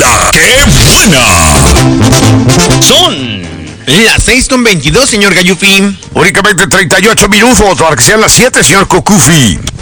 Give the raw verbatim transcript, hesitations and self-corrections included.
¡La que buena! Son las seis con veintidós, señor Gayufi. Únicamente treinta y ocho minutos para que sean las siete, señor Cocufi.